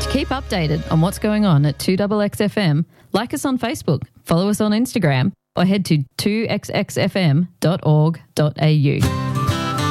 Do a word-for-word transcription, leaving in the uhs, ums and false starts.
To keep updated on what's going on at two X X F M, like us on Facebook, follow us on Instagram, or head to two x x f m dot org dot a u.